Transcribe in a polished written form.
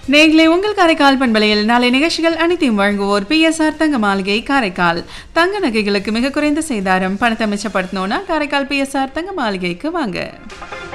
நேயர்களே, உங்கள் காரைக்கால் பண்பலையில் நாளை நிகழ்ச்சிகள் அனைத்தையும் வழங்குவோர் பிஎஸ்ஆர் தங்க மாளிகை காரைக்கால். தங்க நகைகளுக்கு மிக குறைந்த சேதாரம். பணத்தை மிச்சப்படுத்தணும்னா காரைக்கால் பிஎஸ்ஆர் தங்க மாளிகைக்கு வாங்க.